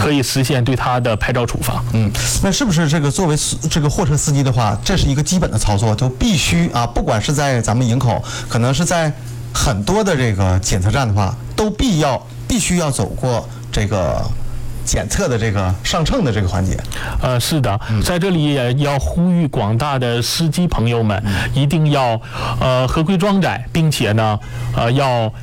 可以实现对他的拍照处罚。 那是不是这个作为这个货车司机的话，这是一个基本的操作，就必须啊，不管是在咱们营口，可能是在很多的这个检测站的话，都必须要走过这个检测的这个上秤的这个环节。 是的，在这里也要呼吁广大的司机朋友们，一定要合规装载，并且呢，要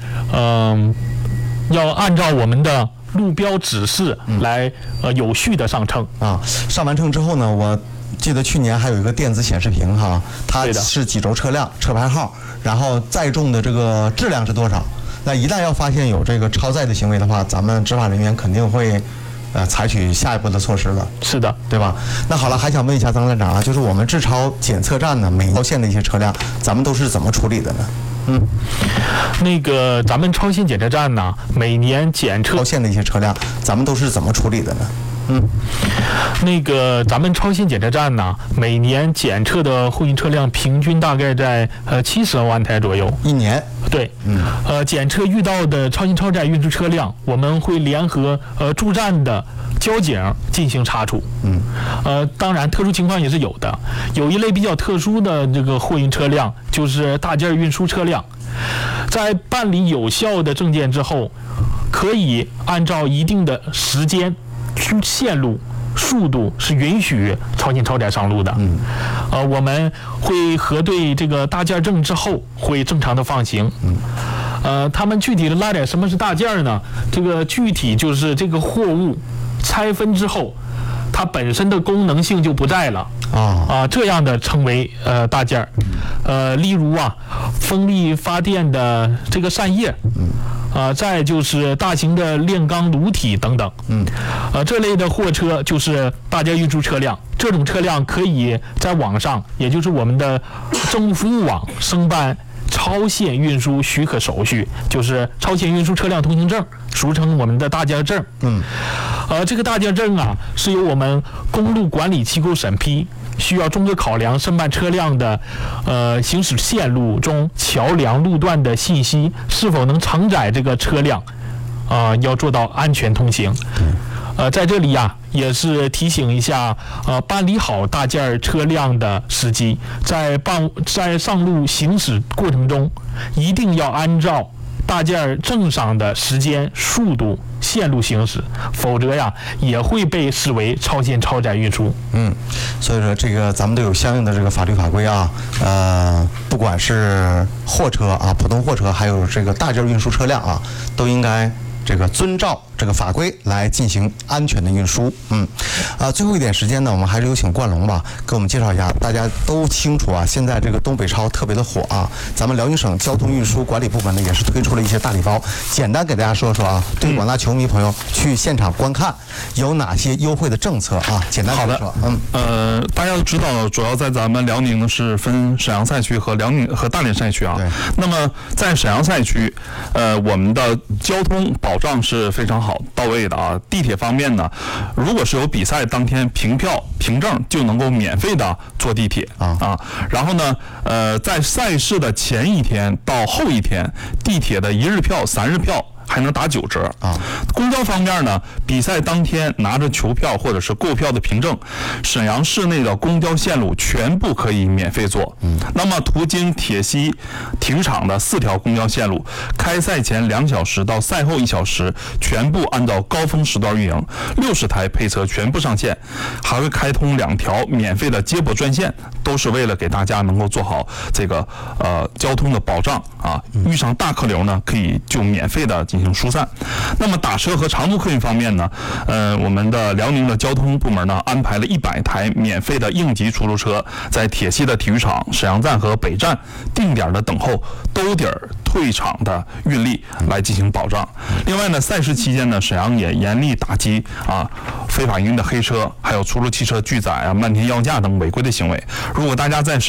按照我们的路标指示来有序的上秤啊。上完秤之后呢，我记得去年还有一个电子显示屏哈，它是几轴车辆、车牌号，然后载重的这个质量是多少。那一旦要发现有这个超载的行为的话，咱们执法人员肯定会采取下一步的措施了。是的，对吧？那好了，还想问一下张站长啊，就是我们质超检测站呢，每条线的一些车辆，咱们都是怎么处理的呢？ 那个咱们超线检测站呢，每年检测线的一些车辆，咱们都是怎么处理的呢？ 那个咱们超线检测站呢，每年检测的货运车辆平均大概在70万台左右， 一年。 对，检测遇到的超线超载运输车辆，我们会联合驻站的交警进行查处。当然特殊情况也是有的，有一类比较特殊的这个货运车辆，就是大件运输车辆，在办理有效的证件之后，可以按照一定的时间、线路、速度是允许超线超载上路的。我们会核对这个大件证之后，会正常的放行。他们具体的拉载，什么是大件呢？这个具体就是这个货物拆分之后，它本身的功能性就不在了这样的称为大件。例如风力发电的这个扇叶。再就是大型的炼钢炉体等等，这类的货车就是大件运输车辆。这种车辆可以在网上，也就是我们的政务服务网申办超线运输许可手续，就是超线运输车辆通行证，俗称我们的大件证。这个大件证是由我们公路管理机构审批，需要综合考量申办车辆的行驶线路中桥梁路段的信息是否能承载这个车辆，要做到安全通行。在这里也是提醒一下办理好大件车辆的司机，在上路行驶过程中，一定要按照大件证上的时间、速度、线路行驶，否则也会被视为超线超载运输。 所以说这个咱们都有相应的这个法律法规不管是货车普通货车，还有这个大件运输车辆都应该这个遵照这个法规来进行安全的运输。最后一点时间呢，我们还是有请冠龙吧，给我们介绍一下。大家都清楚现在这个东北超特别的火咱们辽宁省交通运输管理部门呢也是推出了一些大礼包，简单给大家说说对广大球迷朋友去现场观看有哪些优惠的政策简单说说。 大家都知道，主要在咱们辽宁是分沈阳赛区和辽宁和大连赛区那么在沈阳赛区，我们的交通保障是非常好到位的地铁方面呢，如果是有比赛当天凭票凭证就能够免费的坐地铁然后呢，在赛事的前一天到后一天，地铁的1日票、3日票还能打9折公交方面呢，比赛当天拿着球票或者是购票的凭证，沈阳市内的公交线路全部可以免费坐。那么途经铁西体育场的4条公交线路，开赛前2小时到赛后1小时全部按照高峰时段运营，60台配车全部上线，还会开通2条免费的接驳专线，都是为了给大家能够做好这个交通的保障遇上大客流呢，可以就免费的进行疏散。那么打车和长途客运方面呢，我们的辽宁的交通部门呢安排了100台免费的应急出租车，在铁西的体育场、沈阳站和北站定点的等候兜底儿退场的运力来进行保障。另外呢，赛事期间呢，沈阳也严厉打击非法营运的黑车，还有出租汽车拒载漫天要价等违规的行为。如果大家在沈阳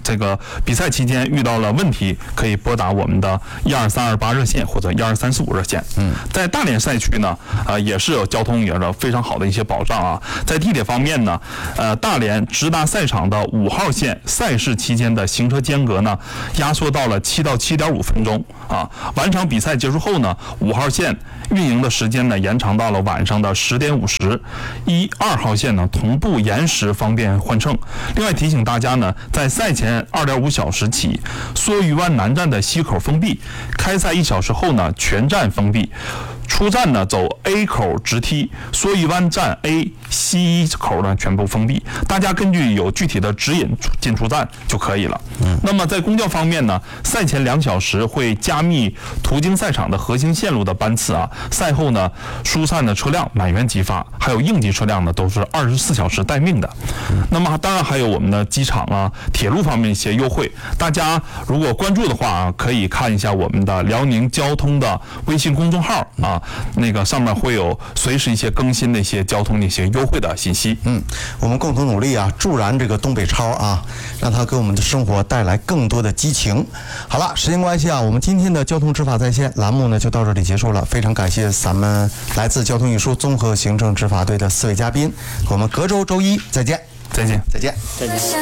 这个比赛期间遇到了问题，可以拨打我们的12328热线或者12345热线。在大连赛区呢，也是有交通也是非常好的一些保障啊。在地铁方面呢，大连直达赛场的5号线赛事期间的行车间隔呢，压缩到了7到7.5分钟啊。完场比赛结束后呢，5号线运营的时间呢延长到了晚上的10点50，1、2号线呢同步延时，方便换乘。另外提醒大家呢，在赛前2.5小时起，梭鱼湾南站的西口封闭，开赛1小时后呢全站封闭。出站呢走 A 口直梯，梭鱼湾站 A、西口呢全部封闭，大家根据有具体的指引进出站就可以了。那么在公交方面呢，赛前2小时会加密途经赛场的核心线路的班次啊，赛后呢疏散的车辆满员即发，还有应急车辆呢都是24小时待命的。那么当然还有我们的机场啊、铁路方面一些优惠，大家如果关注的话啊，可以看一下我们的辽宁交通的微信公众号啊。那个上面会有随时一些更新的一些交通的一些优惠的信息。 我们共同努力啊，助燃这个东北超啊，让它给我们的生活带来更多的激情。好了，时间关系啊，我们今天的交通执法在线栏目呢就到这里结束了。非常感谢咱们来自交通运输综合行政执法队的4位嘉宾，我们隔周周一再见。 再见。